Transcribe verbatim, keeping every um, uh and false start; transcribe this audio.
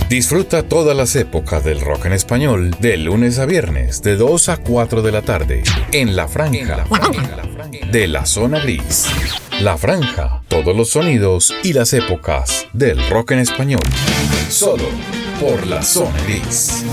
Disfruta todas las épocas del rock en español de lunes a viernes de dos a cuatro de la tarde en La Franja de la Zona Gris. La Franja, todos los sonidos y las épocas del rock en español. Solo por La Zona Gris.